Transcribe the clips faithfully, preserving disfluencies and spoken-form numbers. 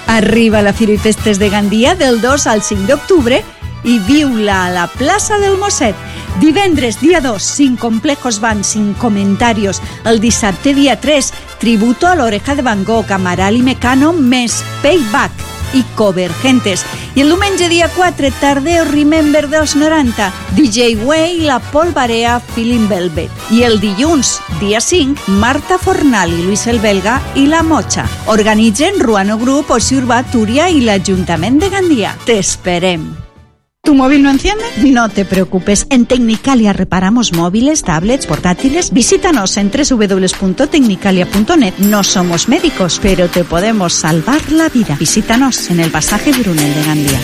Arriba la Fira i Festes de Gandia del dos al cinc d'octubre i viu-la a la plaça del Mosset. Divendres, dia dos, sin complejos van, sin comentarios. El dissabte, dia tres, tributo a l'Oreja de Van Gogh, Amaral i Mecano, més Payback i Convergentes. I el diumenge, dia quatre, Tardeo Remember dels noranta, D J Way, La Polvarea, Feeling Velvet. I el dilluns, dia cinc, Marta Fornal i Luis el Belga i La Mocha. Organitzen Ruano Group, Oci Urbà, Túria i l'Ajuntament de Gandia. T'esperem. ¿Tu móvil no enciende? No te preocupes. En Tecnicalia reparamos móviles, tablets, portátiles. Visítanos en doble u doble u doble u punto tecnicalia punto net. No somos médicos, pero te podemos salvar la vida. Visítanos en el pasaje Brunel de Gandia.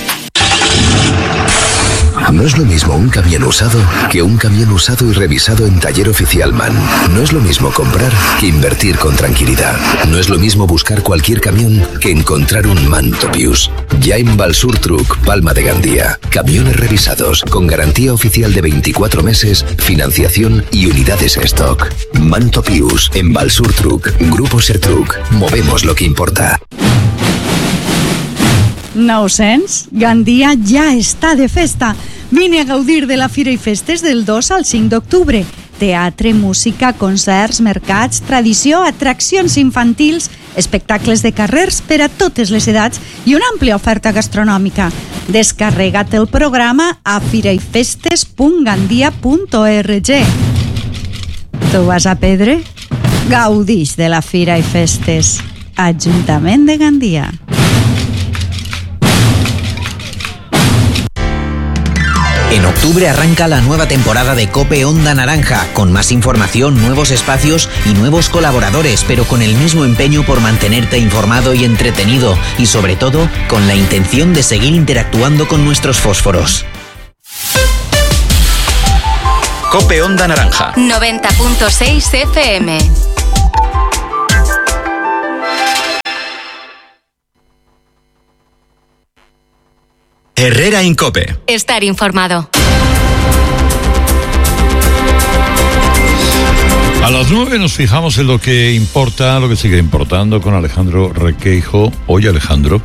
No es lo mismo un camión usado que un camión usado y revisado en Taller Oficial MAN. No es lo mismo comprar que invertir con tranquilidad. No es lo mismo buscar cualquier camión que encontrar un MAN Topius. Ya en Balsur Truck, Palma de Gandia. Camiones revisados con garantía oficial de veinticuatro meses, financiación y unidades stock. MAN Topius en Balsur Truck. Grupo Sertruc. Movemos lo que importa. nou-cents? Gandia ja està de festa. Vine a gaudir de la Fira i Festes del dos al cinc d'octubre. Teatre, música, concerts, mercats, tradició, atraccions infantils, espectacles de carrers per a totes les edats i una àmplia oferta gastronòmica. Descarrega't el programa a firaifestes punt gandia punt org. Tu vas a Pedre? Gaudix de la Fira i Festes. Ajuntament de Gandia. En octubre arranca la nueva temporada de COPE Onda Naranja, con más información, nuevos espacios y nuevos colaboradores, pero con el mismo empeño por mantenerte informado y entretenido, y sobre todo, con la intención de seguir interactuando con nuestros fósforos. COPE Onda Naranja noventa punto seis F M. Herrera Incope. Estar informado. A las nueve nos fijamos en lo que importa, lo que sigue importando con Alejandro Requeijo. Hoy, Alejandro,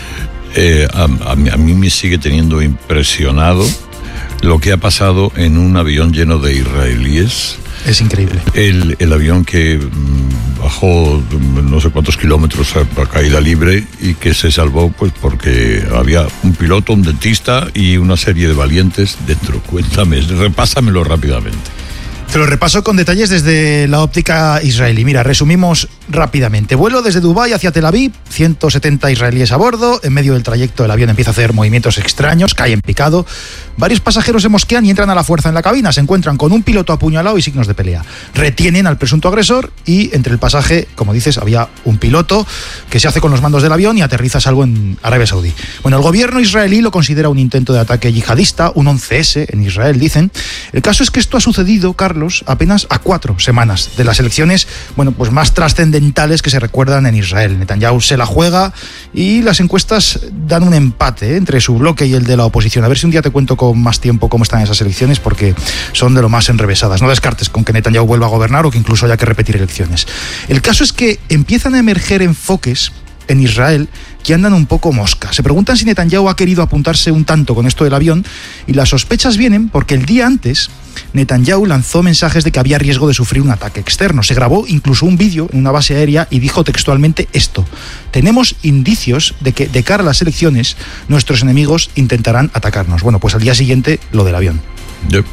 eh, a, a, mí, a mí me sigue teniendo impresionado lo que ha pasado en un avión lleno de israelíes. Es increíble. El, el avión que mmm, bajó no sé cuántos kilómetros a, a caída libre y que se salvó pues porque había un piloto, un dentista y una serie de valientes dentro. Cuéntame, repásamelo rápidamente. Te lo repaso con detalles desde la óptica israelí. Mira, resumimos rápidamente. Vuelo desde Dubái hacia Tel Aviv, ciento setenta israelíes a bordo. En medio del trayecto el avión empieza a hacer movimientos extraños, cae en picado. Varios pasajeros se mosquean y entran a la fuerza en la cabina. Se encuentran con un piloto apuñalado y signos de pelea. Retienen al presunto agresor y entre el pasaje, como dices, había un piloto que se hace con los mandos del avión y aterriza a salvo en Arabia Saudí. Bueno, el gobierno israelí lo considera un intento de ataque yihadista, un once ese en Israel, dicen. El caso es que esto ha sucedido, Carlos, apenas a cuatro semanas de las elecciones, bueno, pues más trascendentales que se recuerdan en Israel. Netanyahu se la juega y las encuestas dan un empate ¿eh? entre su bloque y el de la oposición. A ver si un día te cuento con más tiempo cómo están esas elecciones, porque son de lo más enrevesadas. No descartes con que Netanyahu vuelva a gobernar o que incluso haya que repetir elecciones. El caso es que empiezan a emerger enfoques en Israel que andan un poco mosca. Se preguntan si Netanyahu ha querido apuntarse un tanto con esto del avión, y las sospechas vienen porque el día antes Netanyahu lanzó mensajes de que había riesgo de sufrir un ataque externo. Se grabó incluso un vídeo en una base aérea y dijo textualmente esto: tenemos indicios de que de cara a las elecciones nuestros enemigos intentarán atacarnos. Bueno, pues al día siguiente lo del avión. Yo,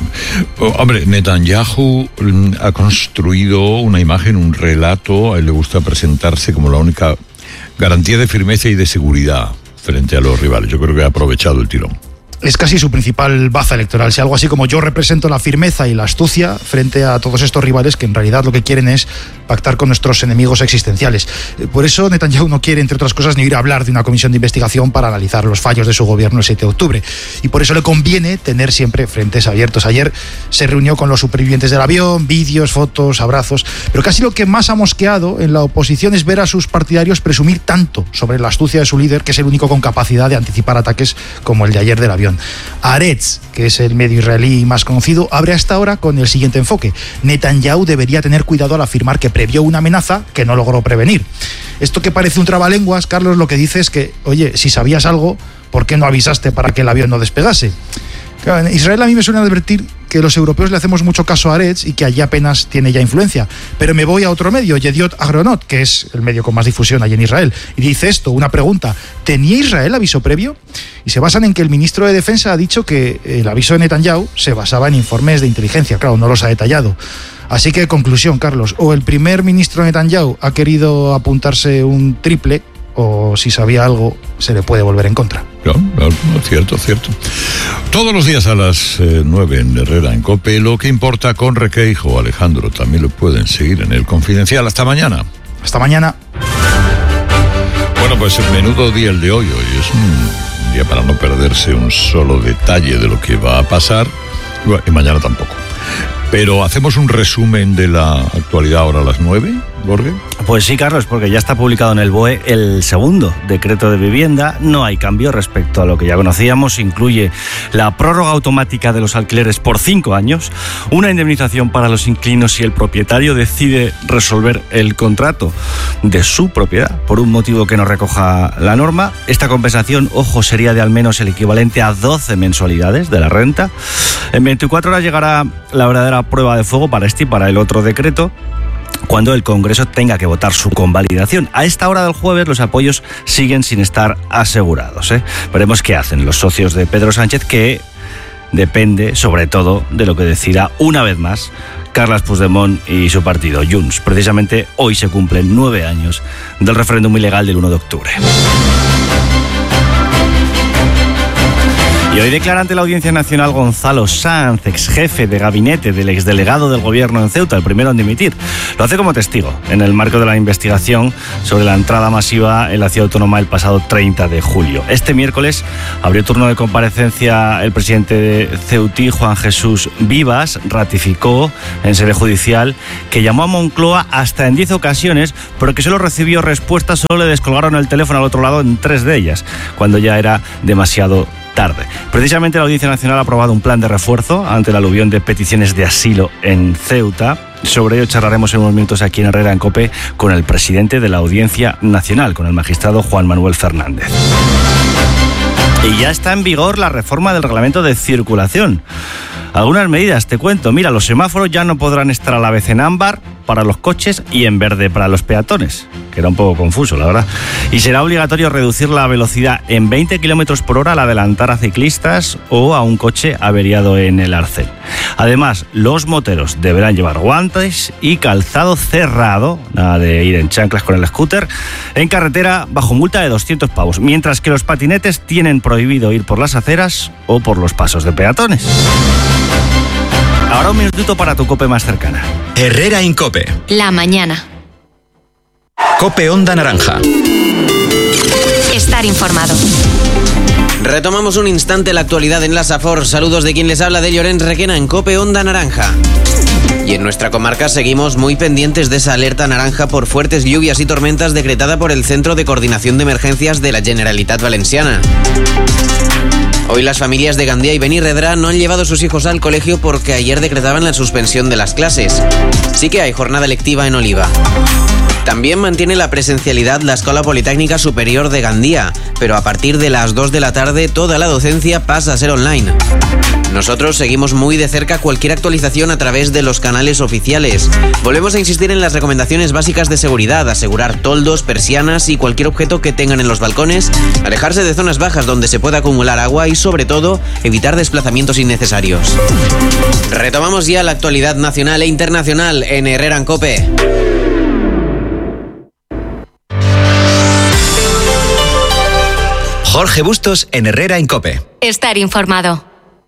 hombre, Netanyahu ha construido una imagen, un relato. A él le gusta presentarse como la única garantía de firmeza y de seguridad frente a los rivales. Yo creo que ha aprovechado el tirón. Es casi su principal baza electoral, si algo así como yo represento la firmeza y la astucia frente a todos estos rivales que en realidad lo que quieren es pactar con nuestros enemigos existenciales. Por eso Netanyahu no quiere, entre otras cosas, ni ir a hablar de una comisión de investigación para analizar los fallos de su gobierno el siete de octubre. Y por eso le conviene tener siempre frentes abiertos. Ayer se reunió con los supervivientes del avión, vídeos, fotos, abrazos, pero casi lo que más ha mosqueado en la oposición es ver a sus partidarios presumir tanto sobre la astucia de su líder, que es el único con capacidad de anticipar ataques como el de ayer del avión. información. Haaretz, que es el medio israelí más conocido, abre hasta ahora con el siguiente enfoque: Netanyahu debería tener cuidado al afirmar que previó una amenaza que no logró prevenir. Esto que parece un trabalenguas, Carlos, lo que dice es que, oye, si sabías algo, ¿por qué no avisaste para que el avión no despegase? Claro, en Israel a mí me suele advertir que los europeos le hacemos mucho caso a Haaretz y que allí apenas tiene ya influencia. Pero me voy a otro medio, Yediot Ahronot, que es el medio con más difusión allí en Israel, y dice esto, una pregunta: ¿tenía Israel aviso previo? Y se basan en que el ministro de Defensa ha dicho que el aviso de Netanyahu se basaba en informes de inteligencia, claro, no los ha detallado. Así que, conclusión, Carlos, o el primer ministro Netanyahu ha querido apuntarse un triple, o si sabía algo, se le puede volver en contra. No, no, no, cierto, cierto. Todos los días a las eh, nueve en Herrera en COPE, Lo que importa con Requeijo. Alejandro, también lo pueden seguir en El Confidencial. Hasta mañana. Hasta mañana. Bueno, pues el menudo día el de hoy. Hoy es un día para no perderse un solo detalle de lo que va a pasar. Y mañana tampoco. Pero hacemos un resumen de la actualidad ahora a las nueve, Jorge. Pues sí, Carlos, porque ya está publicado en el B O E el segundo decreto de vivienda. No hay cambio respecto a lo que ya conocíamos. Incluye la prórroga automática de los alquileres por cinco años, una indemnización para los inquilinos si el propietario decide resolver el contrato de su propiedad por un motivo que no recoja la norma. Esta compensación, ojo, sería de al menos el equivalente a doce mensualidades de la renta. En veinticuatro horas llegará la verdadera prueba de fuego para este y para el otro decreto, cuando el Congreso tenga que votar su convalidación. A esta hora del jueves los apoyos siguen sin estar asegurados, ¿eh? Veremos qué hacen los socios de Pedro Sánchez, que depende sobre todo de lo que decida una vez más Carles Puigdemont y su partido, Junts. Precisamente hoy se cumplen nueve años del referéndum ilegal del uno de octubre. Y hoy declara ante la Audiencia Nacional Gonzalo Sanz, ex jefe de gabinete del exdelegado del gobierno en Ceuta, el primero en dimitir. Lo hace como testigo en el marco de la investigación sobre la entrada masiva en la ciudad autónoma el pasado treinta de julio. Este miércoles abrió turno de comparecencia el presidente de Ceutí, Juan Jesús Vivas. Ratificó en sede judicial que llamó a Moncloa hasta en diez ocasiones, pero que solo recibió respuestas, solo le descolgaron el teléfono al otro lado en tres de ellas, cuando ya era demasiado tarde. Precisamente la Audiencia Nacional ha aprobado un plan de refuerzo ante el aluvión de peticiones de asilo en Ceuta. Sobre ello charlaremos en unos minutos aquí en Herrera en COPE con el presidente de la Audiencia Nacional, con el magistrado Juan Manuel Fernández. Y ya está en vigor la reforma del reglamento de circulación. Algunas medidas, te cuento. Mira, los semáforos ya no podrán estar a la vez en ámbar para los coches y en verde para los peatones, que era un poco confuso, la verdad. Y será obligatorio reducir la velocidad en veinte kilómetros por hora al adelantar a ciclistas o a un coche averiado en el arcén. Además, los moteros deberán llevar guantes y calzado cerrado, nada de ir en chanclas con el scooter, en carretera bajo multa de doscientos pavos, mientras que los patinetes tienen prohibido ir por las aceras o por los pasos de peatones. Ahora un minutito para tu COPE más cercana. Herrera en COPE. La mañana. COPE Onda Naranja. Estar informado. Retomamos un instante la actualidad en la Safor. Saludos de quien les habla, de Llorens Requena, en COPE Onda Naranja. Y en nuestra comarca seguimos muy pendientes de esa alerta naranja por fuertes lluvias y tormentas decretada por el Centro de Coordinación de Emergencias de la Generalitat Valenciana. Hoy las familias de Gandía y Benirredrà no han llevado a sus hijos al colegio porque ayer decretaban la suspensión de las clases. Sí que hay jornada lectiva en Oliva. También mantiene la presencialidad la Escola Politécnica Superior de Gandía, pero a partir de las dos de la tarde toda la docencia pasa a ser online. Nosotros seguimos muy de cerca cualquier actualización a través de los canales oficiales. Volvemos a insistir en las recomendaciones básicas de seguridad: asegurar toldos, persianas y cualquier objeto que tengan en los balcones, alejarse de zonas bajas donde se pueda acumular agua y, sobre todo, evitar desplazamientos innecesarios. Retomamos ya la actualidad nacional e internacional en Herrera en COPE. Jorge Bustos en Herrera en COPE. Estar informado.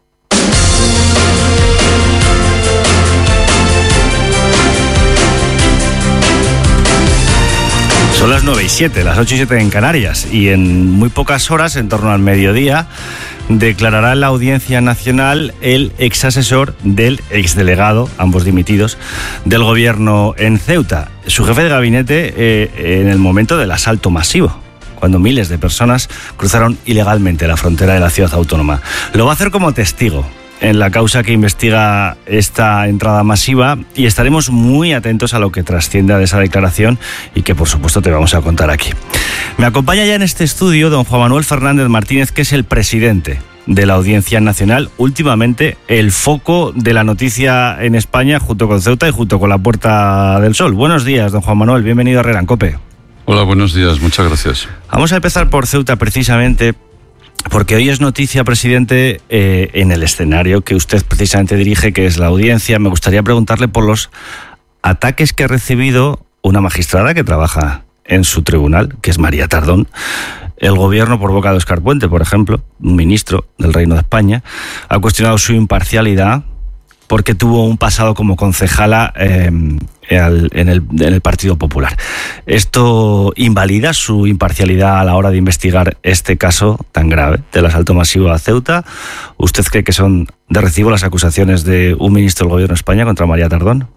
Son las nueve y siete, las ocho y siete en Canarias, y en muy pocas horas, en torno al mediodía, declarará en la Audiencia Nacional el exasesor del exdelegado, ambos dimitidos, del gobierno en Ceuta, su jefe de gabinete eh, en el momento del asalto masivo cuando miles de personas cruzaron ilegalmente la frontera de la ciudad autónoma. Lo va a hacer como testigo en la causa que investiga esta entrada masiva y estaremos muy atentos a lo que trascienda de esa declaración y que por supuesto te vamos a contar aquí. Me acompaña ya en este estudio don Juan Manuel Fernández Martínez, que es el presidente de la Audiencia Nacional, últimamente el foco de la noticia en España junto con Ceuta y junto con la Puerta del Sol. Buenos días, don Juan Manuel, bienvenido a Herrera en COPE. Hola, buenos días, muchas gracias. Vamos a empezar por Ceuta precisamente porque hoy es noticia, presidente, eh, en el escenario que usted precisamente dirige, que es la Audiencia. Me gustaría preguntarle por los ataques que ha recibido una magistrada que trabaja en su tribunal, que es María Tardón. El gobierno, por boca de Óscar Puente, por ejemplo, un ministro del Reino de España, ha cuestionado su imparcialidad porque tuvo un pasado como concejala eh, en, el, en el Partido Popular. ¿Esto invalida su imparcialidad a la hora de investigar este caso tan grave del asalto masivo a Ceuta? ¿Usted cree que son de recibo las acusaciones de un ministro del Gobierno de España contra María Tardón?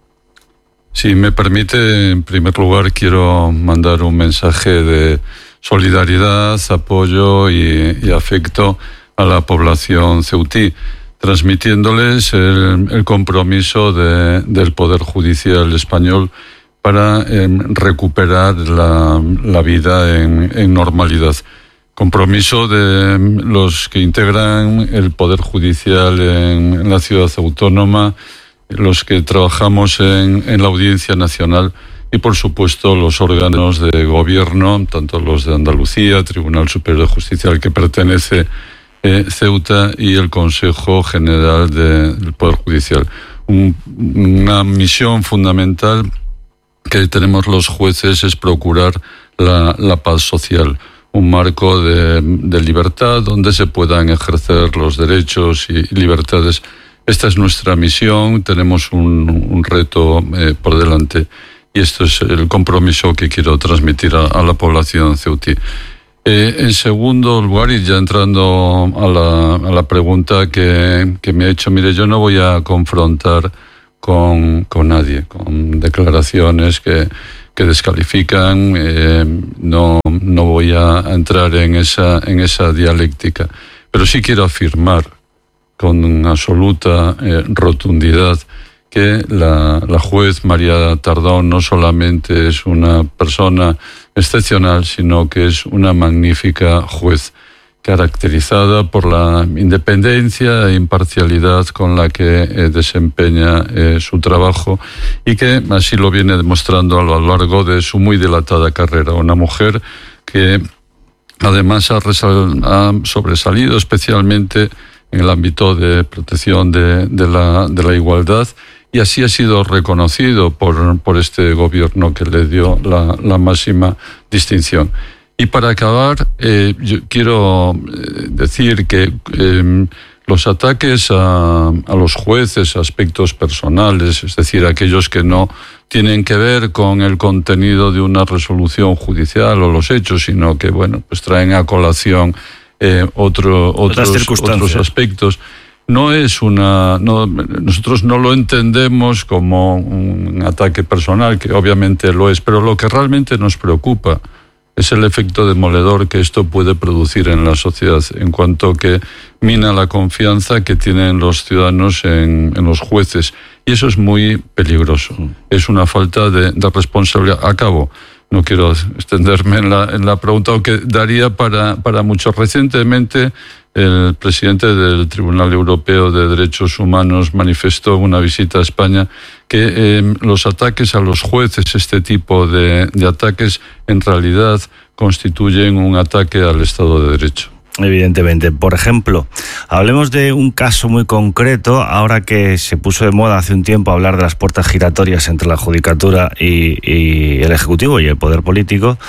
Si me permite, en primer lugar quiero mandar un mensaje de solidaridad, apoyo y, y afecto a la población ceutí, transmitiéndoles el, el compromiso de, del Poder Judicial español para eh, recuperar la, la vida en, en normalidad. Compromiso de los que integran el Poder Judicial en, en la ciudad autónoma, los que trabajamos en, en la Audiencia Nacional y, por supuesto, los órganos de gobierno, tanto los de Andalucía, Tribunal Superior de Justicia al que pertenece eh, Ceuta y el Consejo General de, del Poder Judicial. Un, una misión fundamental que tenemos los jueces es procurar la, la paz social, un marco de, de libertad donde se puedan ejercer los derechos y libertades. Esta es nuestra misión, tenemos un, un reto eh, por delante y esto es el compromiso que quiero transmitir a, a la población ceutí. Eh, en segundo lugar, y ya entrando a la, a la pregunta que, que me ha hecho, mire, yo no voy a confrontar con, con nadie, con declaraciones que, que descalifican, eh, no, no voy a entrar en esa, en esa dialéctica, pero sí quiero afirmar con absoluta eh, rotundidad que la, la juez María Tardón no solamente es una persona excepcional, sino que es una magnífica juez, caracterizada por la independencia e imparcialidad con la que eh, desempeña eh, su trabajo y que así lo viene demostrando a lo largo de su muy dilatada carrera. Una mujer que además ha, resal- ha sobresalido especialmente en el ámbito de protección de, de, la, de la igualdad, y así ha sido reconocido por, por este gobierno que le dio la, la máxima distinción. Y para acabar, eh, yo quiero decir que eh, los ataques a, a los jueces, aspectos personales, es decir, aquellos que no tienen que ver con el contenido de una resolución judicial o los hechos, sino que, bueno, pues traen a colación Eh, otro, otros, otros aspectos. No es una, no, nosotros no lo entendemos como un ataque personal, que obviamente lo es, pero lo que realmente nos preocupa es el efecto demoledor que esto puede producir en la sociedad, en cuanto que mina la confianza que tienen los ciudadanos en, en los jueces, y eso es muy peligroso. Es una falta de, de responsabilidad. Acabo. No quiero extenderme en la, en la pregunta, aunque daría para, para mucho. Recientemente, el presidente del Tribunal Europeo de Derechos Humanos manifestó en una visita a España que eh, los ataques a los jueces, este tipo de, de ataques, en realidad constituyen un ataque al Estado de Derecho. Evidentemente. Por ejemplo, hablemos de un caso muy concreto, ahora que se puso de moda hace un tiempo hablar de las puertas giratorias entre la Judicatura y, y el Ejecutivo y el Poder Político.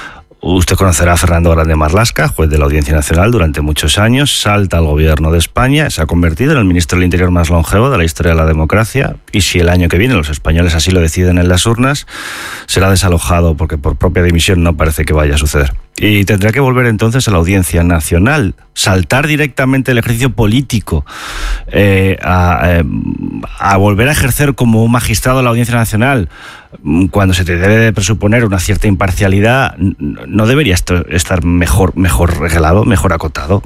Usted conocerá a Fernando Grande Marlaska, juez de la Audiencia Nacional durante muchos años, salta al gobierno de España, se ha convertido en el ministro del Interior más longevo de la historia de la democracia, y si el año que viene los españoles así lo deciden en las urnas, será desalojado porque por propia dimisión no parece que vaya a suceder. Y tendrá que volver entonces a la Audiencia Nacional, saltar directamente el ejercicio político, eh, a, a volver a ejercer como un magistrado de la Audiencia Nacional, cuando se te debe de presuponer una cierta imparcialidad, ¿no debería esto estar mejor, mejor reglado, mejor acotado?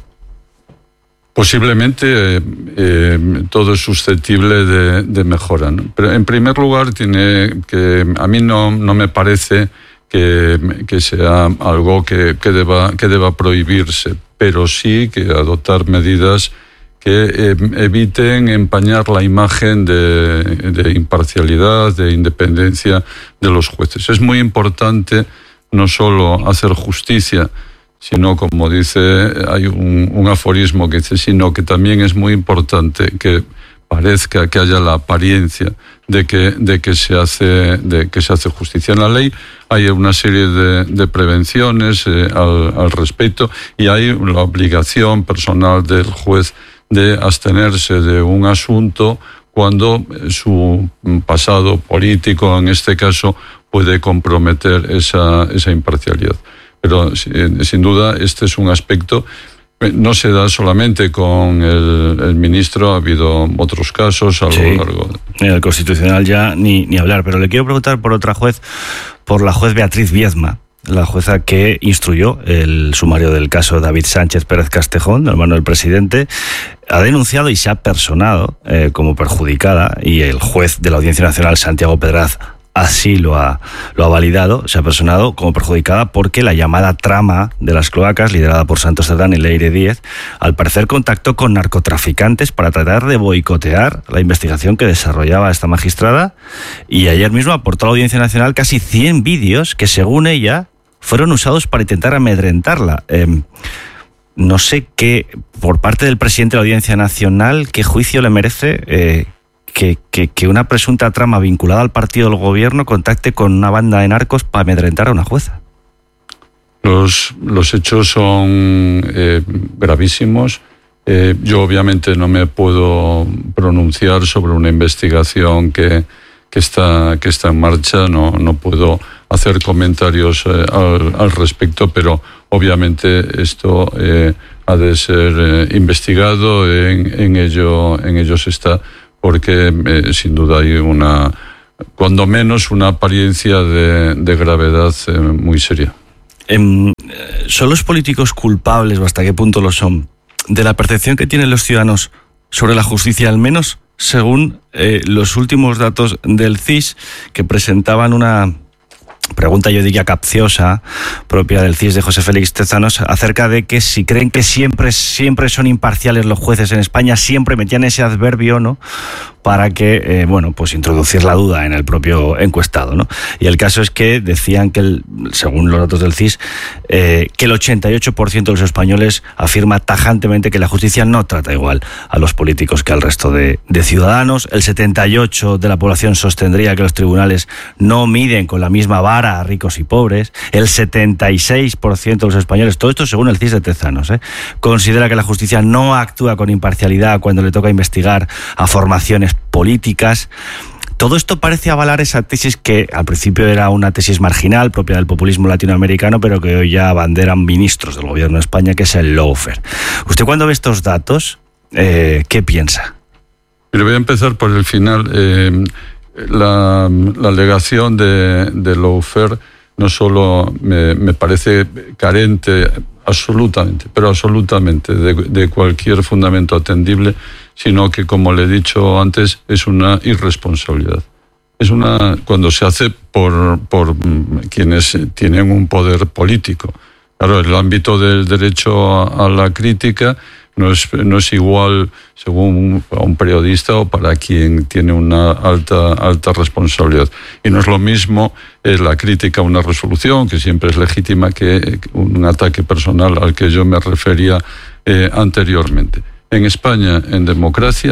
Posiblemente eh, eh, todo es susceptible de, de mejora, ¿no? Pero en primer lugar, tiene que a mí no, no me parece que, que sea algo que, que, deba, que deba prohibirse, pero sí que adoptar medidas que eh, eviten empañar la imagen de, de imparcialidad, de independencia de los jueces. Es muy importante no solo hacer justicia, sino, como dice, hay un, un aforismo que dice, sino que también es muy importante que parezca, que haya la apariencia de que, de que se hace, de que se hace justicia. En la ley hay una serie de, de prevenciones eh, al, al respecto, y hay la obligación personal del juez de abstenerse de un asunto cuando su pasado político, en este caso, puede comprometer esa, esa imparcialidad. Pero sin duda este es un aspecto, no se da solamente con el, el ministro, ha habido otros casos a lo sí, largo. En el Constitucional ya ni, ni hablar, pero le quiero preguntar por otra juez, por la juez Beatriz Viedma, la jueza que instruyó el sumario del caso David Sánchez Pérez Castejón, hermano del presidente. Ha denunciado y se ha personado eh, como perjudicada, y el juez de la Audiencia Nacional, Santiago Pedraz, así lo ha, lo ha validado, se ha personado como perjudicada porque la llamada trama de las cloacas, liderada por Santos Cerdán y Leire Díez, al parecer contactó con narcotraficantes para tratar de boicotear la investigación que desarrollaba esta magistrada, y ayer mismo aportó a la Audiencia Nacional casi cien vídeos que, según ella, fueron usados para intentar amedrentarla. Eh, no sé qué, por parte del presidente de la Audiencia Nacional, qué juicio le merece eh, Que, que, que una presunta trama vinculada al partido del gobierno contacte con una banda de narcos para amedrentar a una jueza. Los, los hechos son eh, gravísimos. Eh, yo obviamente no me puedo pronunciar sobre una investigación que, que, está, que está en marcha, no, no puedo hacer comentarios eh, al, al respecto, pero obviamente esto eh, ha de ser eh, investigado, en, en, ello, en ello se está, porque eh, sin duda hay una, cuando menos, una apariencia de, de gravedad eh, muy seria. Eh, ¿Son los políticos culpables, o hasta qué punto lo son, de la percepción que tienen los ciudadanos sobre la justicia, al menos según eh, los últimos datos del C I S, que presentaban una pregunta, yo diría, capciosa, propia del C I S de José Félix Tezanos, acerca de que si creen que siempre, siempre son imparciales los jueces en España, siempre metían ese adverbio, ¿no?, para que, eh, bueno, pues introducir la duda en el propio encuestado, ¿no? Y el caso es que decían que, el, según los datos del C I S, eh, que el ochenta y ocho por ciento de los españoles afirma tajantemente que la justicia no trata igual a los políticos que al resto de, de ciudadanos. El setenta y ocho por ciento de la población sostendría que los tribunales no miden con la misma vara a ricos y pobres. El setenta y seis por ciento de los españoles, todo esto según el C I S de Tezanos, ¿eh?, considera que la justicia no actúa con imparcialidad cuando le toca investigar a formaciones políticas. Todo esto parece avalar esa tesis que al principio era una tesis marginal, propia del populismo latinoamericano, pero que hoy ya abanderan ministros del gobierno de España, que es el lawfare. ¿Usted, cuando ve estos datos, eh, qué piensa? Pero voy a empezar por el final. Eh, la, la alegación de, de lawfare no solo me, me parece carente absolutamente, pero absolutamente de, de cualquier fundamento atendible, sino que, como le he dicho antes, es una irresponsabilidad. Es una, cuando se hace por, por quienes tienen un poder político. Claro, el ámbito del derecho a, a la crítica no es, no es igual según un, un periodista o para quien tiene una alta, alta responsabilidad. Y no es lo mismo eh, la crítica a una resolución, que siempre es legítima, que un ataque personal al que yo me refería eh, anteriormente. En España, en democracia,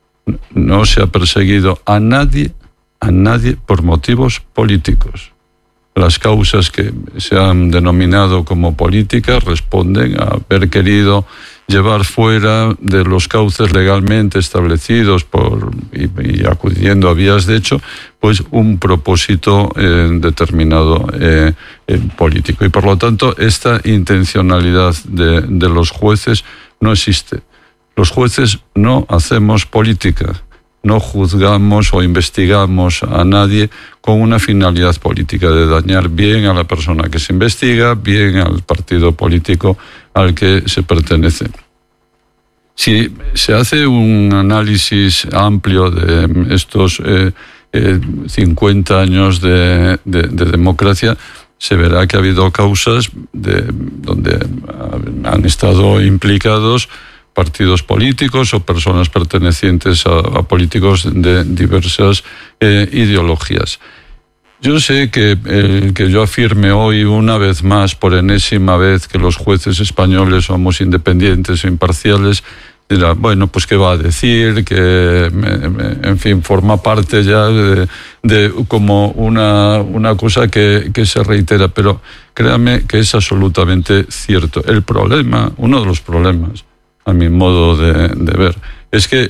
no se ha perseguido a nadie, a nadie por motivos políticos. Las causas que se han denominado como políticas responden a haber querido llevar fuera de los cauces legalmente establecidos por, y, y acudiendo a vías de hecho, pues un propósito eh, determinado eh, eh, político. Y por lo tanto, esta intencionalidad de, de los jueces no existe. Los jueces no hacemos política, no juzgamos o investigamos a nadie con una finalidad política de dañar bien a la persona que se investiga, bien al partido político al que se pertenece. Si se hace un análisis amplio de estos eh, eh, cincuenta años de, de, de democracia, se verá que ha habido causas de, donde han estado implicados partidos políticos o personas pertenecientes a, a políticos de diversas eh, ideologías. Yo sé que el que yo afirme hoy una vez más, por enésima vez, que los jueces españoles somos independientes o imparciales, dirá, bueno, pues qué va a decir, que en fin, forma parte ya de, de como una, una cosa que, que se reitera, pero créame que es absolutamente cierto. El problema, uno de los problemas, a mi modo de, de ver, es que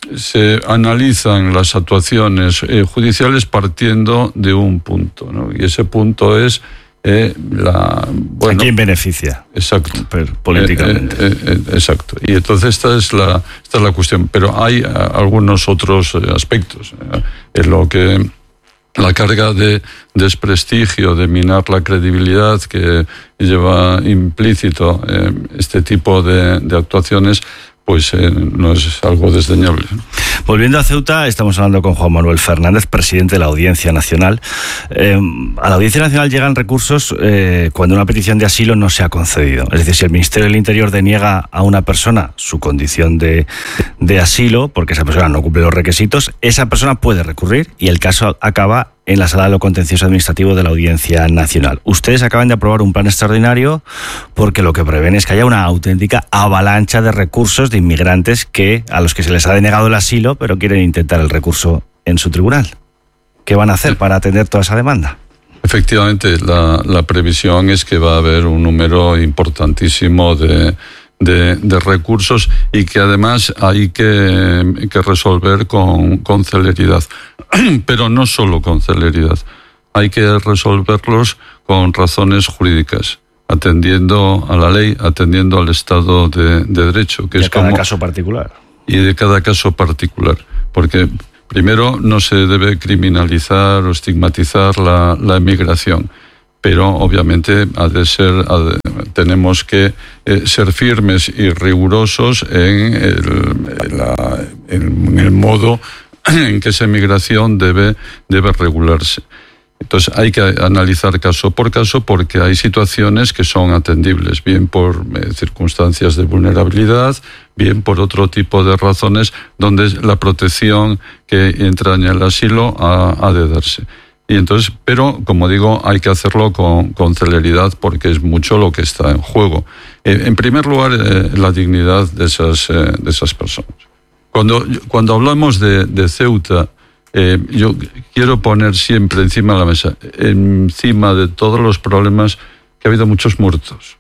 se analizan las actuaciones eh, judiciales partiendo de un punto, ¿no? Y ese punto es eh, la... Bueno, ¿a quién beneficia? Exacto. Pero, políticamente. Eh, eh, eh, exacto. Y entonces esta es la, esta es la cuestión. Pero hay uh, algunos otros uh, aspectos uh, en lo que la carga de desprestigio, de minar la credibilidad que lleva implícito eh, este tipo de, de actuaciones, pues eh, no es algo desdeñable. Volviendo a Ceuta, estamos hablando con Juan Manuel Fernández, presidente de la Audiencia Nacional. Eh, a la Audiencia Nacional llegan recursos eh, cuando una petición de asilo no se ha concedido. Es decir, si el Ministerio del Interior deniega a una persona su condición de, de asilo, porque esa persona no cumple los requisitos, esa persona puede recurrir y el caso acaba en la Sala de lo Contencioso Administrativo de la Audiencia Nacional. Ustedes acaban de aprobar un plan extraordinario porque lo que prevén es que haya una auténtica avalancha de recursos de inmigrantes que a los que se les ha denegado el asilo, pero quieren intentar el recurso en su tribunal. ¿Qué van a hacer para atender toda esa demanda? Efectivamente, la, la previsión es que va a haber un número importantísimo de, de, de recursos y que además hay que, que resolver con, con celeridad. Pero no solo con celeridad, hay que resolverlos con razones jurídicas, atendiendo a la ley, atendiendo al Estado de, de Derecho. Que y es de cada como, caso particular. Y de cada caso particular, porque primero no se debe criminalizar o estigmatizar la, la emigración, pero obviamente ha de ser, ha de, tenemos que eh, ser firmes y rigurosos en el, en la, en el modo en que esa emigración debe, debe regularse. Entonces hay que analizar caso por caso porque hay situaciones que son atendibles, bien por eh, circunstancias de vulnerabilidad, bien por otro tipo de razones donde la protección que entraña el asilo ha, ha de darse. Y entonces, pero como digo, hay que hacerlo con, con celeridad porque es mucho lo que está en juego. Eh, en primer lugar, eh, la dignidad de esas, eh, de esas personas. Cuando, cuando hablamos de, de Ceuta, eh, yo quiero poner siempre encima de la mesa, encima de todos los problemas, que ha habido muchos muertos.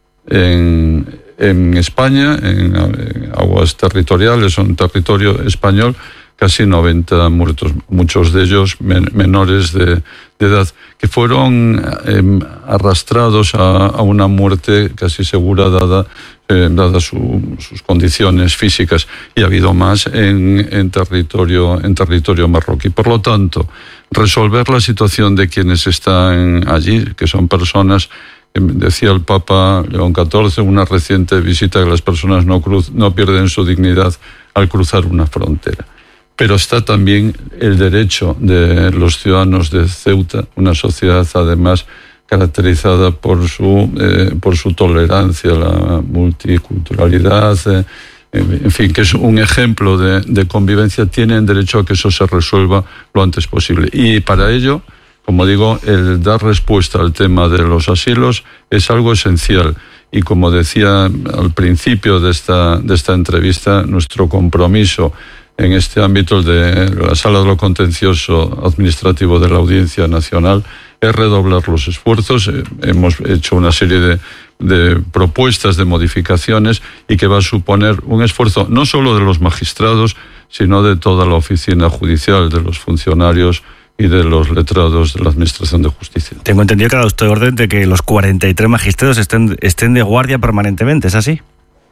En, en España, en, en aguas territoriales o en territorio español, casi noventa muertos, muchos de ellos men, menores de, de edad, que fueron eh, arrastrados a, a una muerte casi segura dada, eh, dada su, sus condiciones físicas, y ha habido más en, en, territorio, en territorio marroquí. Por lo tanto, resolver la situación de quienes están allí, que son personas, decía el Papa León catorce, una reciente visita, que las personas no, cruz, no pierden su dignidad al cruzar una frontera. Pero está también el derecho de los ciudadanos de Ceuta, una sociedad además caracterizada por su, eh, por su tolerancia, la multiculturalidad, eh, en fin, que es un ejemplo de, de convivencia, tienen derecho a que eso se resuelva lo antes posible. Y para ello, como digo, el dar respuesta al tema de los asilos es algo esencial. Y como decía al principio de esta, de esta entrevista, nuestro compromiso en este ámbito de la Sala de lo Contencioso Administrativo de la Audiencia Nacional es redoblar los esfuerzos. Hemos hecho una serie de, de propuestas de modificaciones y que va a suponer un esfuerzo no solo de los magistrados, sino de toda la oficina judicial, de los funcionarios y de los letrados de la Administración de Justicia. Tengo entendido que ha dado usted orden de que los cuarenta y tres magistrados estén, estén de guardia permanentemente, ¿es así?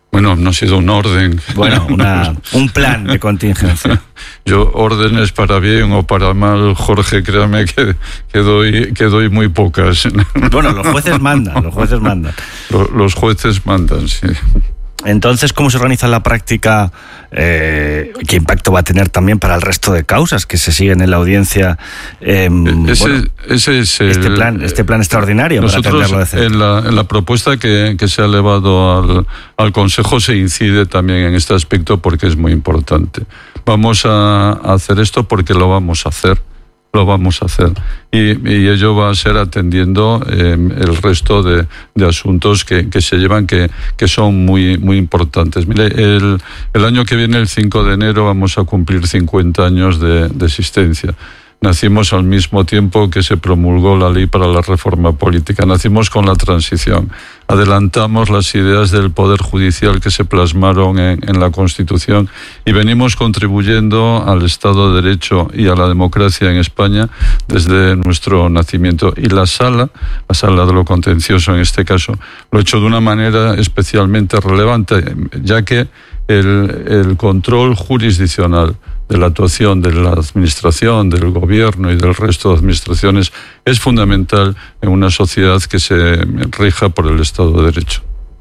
Bueno, no ha sido un orden. Bueno, una, un plan de contingencia. Yo, órdenes para bien o para mal, Jorge, créame que, que, doy, que doy muy pocas. Bueno, los jueces mandan, los jueces mandan. Los, los jueces mandan, sí. Entonces, ¿cómo se organiza en la práctica? Eh, ¿Qué impacto va a tener también para el resto de causas que se siguen en la audiencia? Eh, ese, bueno, ese es el, este plan, este plan extraordinario. Nosotros, para atenderlo de cerca. En la, en la propuesta que, que se ha elevado al, al Consejo se incide también en este aspecto porque es muy importante. Vamos a hacer esto porque lo vamos a hacer. Lo vamos a hacer. Y, y ello va a ser atendiendo eh, el resto de, de asuntos que, que se llevan, que, que son muy, muy importantes. Mire, el, el año que viene, el cinco de enero, vamos a cumplir cincuenta años de, de existencia. Nacimos al mismo tiempo que se promulgó la ley para la reforma política. Nacimos con la transición. Adelantamos las ideas del Poder Judicial que se plasmaron en, en la Constitución y venimos contribuyendo al Estado de Derecho y a la democracia en España desde nuestro nacimiento. Y la Sala, la Sala de lo Contencioso en este caso, lo ha hecho de una manera especialmente relevante, ya que el, el control jurisdiccional de la actuación de la administración, del gobierno y del resto de administraciones es fundamental en una sociedad que se rija por el Estado de Derecho.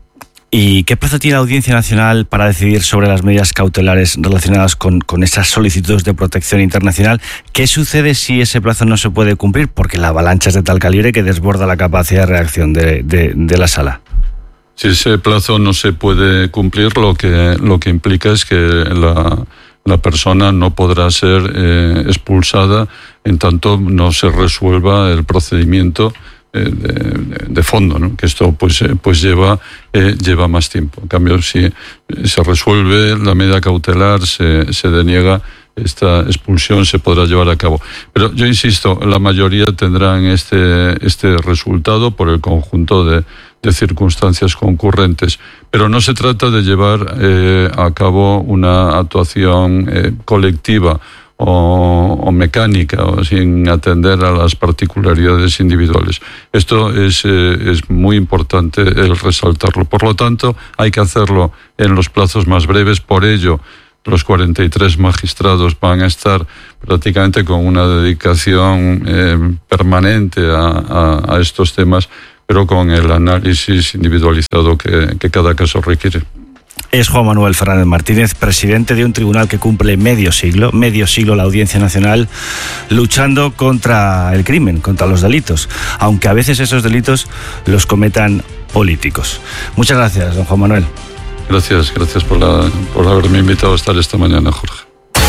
¿Y qué plazo tiene la Audiencia Nacional para decidir sobre las medidas cautelares relacionadas con, con esas solicitudes de protección internacional? ¿Qué sucede si ese plazo no se puede cumplir? Porque la avalancha es de tal calibre que desborda la capacidad de reacción de, de, de la Sala. Si ese plazo no se puede cumplir, lo que, lo que implica es que la... la persona no podrá ser eh, expulsada en tanto no se resuelva el procedimiento eh, de, de fondo, ¿no? Que esto pues, eh, pues lleva, eh, lleva más tiempo. En cambio, si se resuelve la medida cautelar, se, se deniega, esta expulsión se podrá llevar a cabo. Pero yo insisto, la mayoría tendrán este, este resultado por el conjunto de, de circunstancias concurrentes. Pero no se trata de llevar eh, a cabo una actuación eh, colectiva o, o mecánica o sin atender a las particularidades individuales. Esto es, eh, es muy importante el resaltarlo. Por lo tanto, hay que hacerlo en los plazos más breves. Por ello, los cuarenta y tres magistrados van a estar prácticamente con una dedicación eh, permanente a, a, a estos temas, pero con el análisis individualizado que, que cada caso requiere. Es Juan Manuel Fernández Martínez, presidente de un tribunal que cumple medio siglo, medio siglo la Audiencia Nacional, luchando contra el crimen, contra los delitos, aunque a veces esos delitos los cometan políticos. Muchas gracias, don Juan Manuel. Gracias, gracias por, la, por haberme invitado a estar esta mañana, Jorge.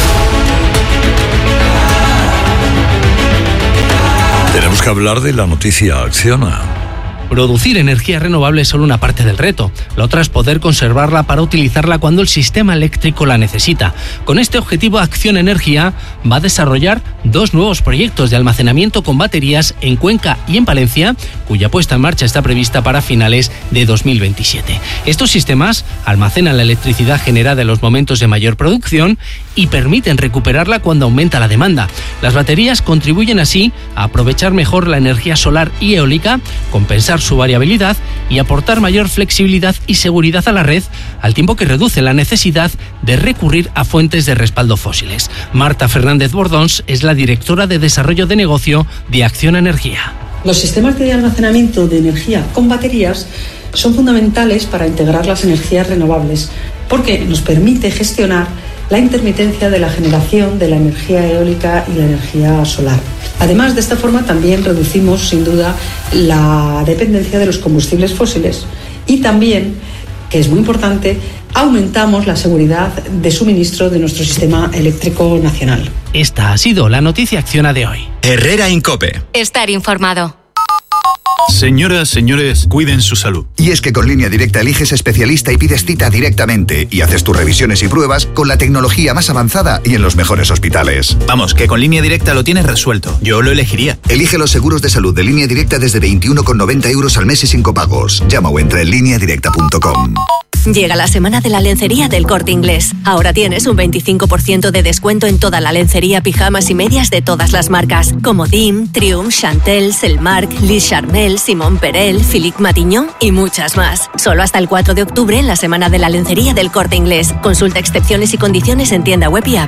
Tenemos que hablar de la noticia Acciona. Producir energía renovable es solo una parte del reto. La otra es poder conservarla para utilizarla cuando el sistema eléctrico la necesita. Con este objetivo, Acciona Energía va a desarrollar dos nuevos proyectos de almacenamiento con baterías en Cuenca y en Palencia, cuya puesta en marcha está prevista para finales de dos mil veintisiete. Estos sistemas almacenan la electricidad generada en los momentos de mayor producción y permiten recuperarla cuando aumenta la demanda. Las baterías contribuyen así a aprovechar mejor la energía solar y eólica, compensar su variabilidad y aportar mayor flexibilidad y seguridad a la red, al tiempo que reduce la necesidad de recurrir a fuentes de respaldo fósiles. Marta Fernández Bordons es la directora de Desarrollo de Negocio de Acciona Energía. Los sistemas de almacenamiento de energía con baterías son fundamentales para integrar las energías renovables, porque nos permite gestionar la intermitencia de la generación de la energía eólica y la energía solar. Además, de esta forma también reducimos, sin duda, la dependencia de los combustibles fósiles y también, que es muy importante, aumentamos la seguridad de suministro de nuestro sistema eléctrico nacional. Esta ha sido la noticia Acciona de hoy. Herrera Incope. Estar informado. Señoras, señores, cuiden su salud. Y es que con Línea Directa eliges especialista y pides cita directamente y haces tus revisiones y pruebas con la tecnología más avanzada y en los mejores hospitales. Vamos, que con Línea Directa lo tienes resuelto. Yo lo elegiría. Elige los seguros de salud de Línea Directa desde veintiuno con noventa euros al mes y sin copagos. Llama o entra en línea directa punto com. Llega la semana de la lencería del Corte Inglés. Ahora tienes un veinticinco por ciento de descuento en toda la lencería, pijamas y medias de todas las marcas, como Dim, Triumph, Chantel, Selmark, Lis Charmel, Simon Perel, Philippe Matignon y muchas más. Solo hasta el cuatro de octubre en la semana de la lencería del Corte Inglés. Consulta excepciones y condiciones en tienda web y app.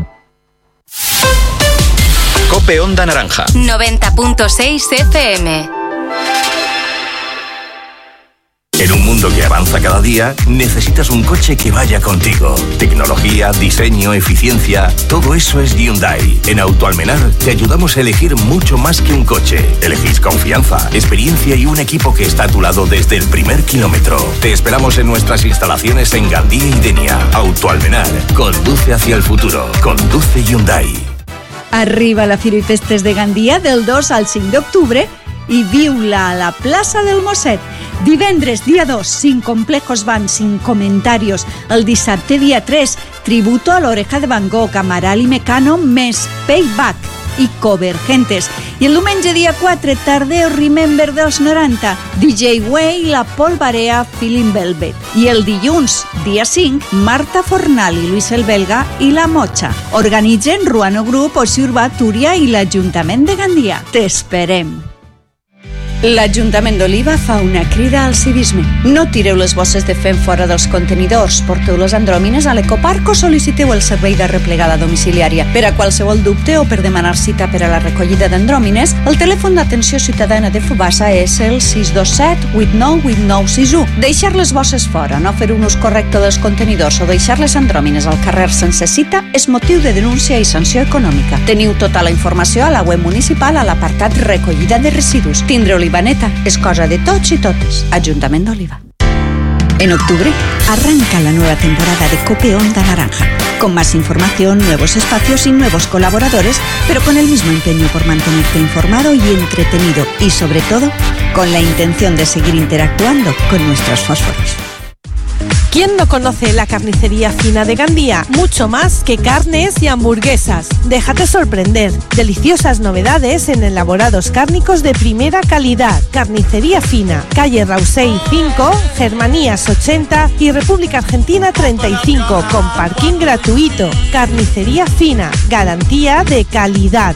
Cope Onda Naranja. noventa punto seis F M. En un mundo que avanza cada día, necesitas un coche que vaya contigo. Tecnología, diseño, eficiencia, todo eso es Hyundai. En Autoalmenar te ayudamos a elegir mucho más que un coche. Elegís confianza, experiencia y un equipo que está a tu lado desde el primer kilómetro. Te esperamos en nuestras instalaciones en Gandía y Denia. Autoalmenar, conduce hacia el futuro. Conduce Hyundai. Arriba la Fira i Festes de Gandia del dos al cinc d'octubre i viu-la a la plaça del Mosset. Divendres, dia dos, sin complejos van, sin comentarios. El dissabte, dia tres, tributo a l'Oreja de Van Gogh, Amaral i Mecano, més Payback i Convergentes. I el diumenge, dia quatre, Tardeo Remember dels noranta, D J Way i la Polvarea Feeling Velvet. I el dilluns, dia cinc, Marta Fornal i Luis el Belga i La Mocha. Organitzen Ruano Group, Oci Urbà, Túria i l'Ajuntament de Gandia. T'esperem! L'Ajuntament d'Oliva fa una crida al civisme. No tireu les bosses de fem fora dels contenidors, porteu les andròmines a l'Ecoparc o sol·liciteu el servei de replegada domiciliària. Per a qualsevol dubte o per demanar cita per a la recollida d'andròmines, el telèfon d'atenció ciutadana de Fubassa és el sis dos set, vuit nou vuit nou sis u. Deixar les bosses fora, no fer un ús correcte dels contenidors o deixar les andròmines al carrer sense cita és motiu de denúncia i sanció econòmica. Teniu tota la informació a la web municipal a l'apartat Recollida de residus. Tindre Olivaneta es cosa de tots y totes. Ajuntament d'Oliva. En octubre arranca la nueva temporada de Cope Onda Naranja, con más información, nuevos espacios y nuevos colaboradores, pero con el mismo empeño por mantenerte informado y entretenido y sobre todo con la intención de seguir interactuando con nuestros fósforos. ¿Quién no conoce la carnicería fina de Gandía? Mucho más que carnes y hamburguesas. Déjate sorprender. Deliciosas novedades en elaborados cárnicos de primera calidad. Carnicería fina. Calle Rausey cinco, Germanías ochenta y República Argentina treinta y cinco, con parking gratuito. Carnicería fina. Garantía de calidad.